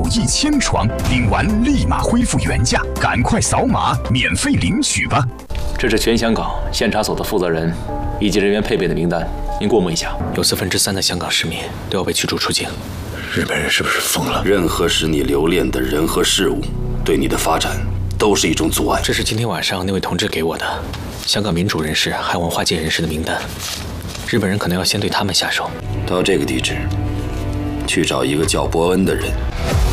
1000床，领完立马恢复原价，赶快扫码免费领取吧！ 这是全香港县察所的负责人以及人员配备的名单，您过目一下。 有3%的香港市民都要被驱逐出境。 日本人是不是疯了？ 任何使你留恋的人和事物，对你的发展都是一种阻碍。 这是今天晚上那位同志给我的香港民主人士还有文化界人士的名单，日本人可能要先对他们下手。 到这个地址，去找一个叫伯恩的人。